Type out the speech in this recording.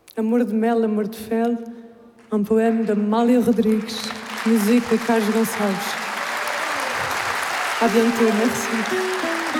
Amor de mel, amor de fel, um poema de Amália Rodrigues, música de Carlos Gonçalves. À bientôt, merci.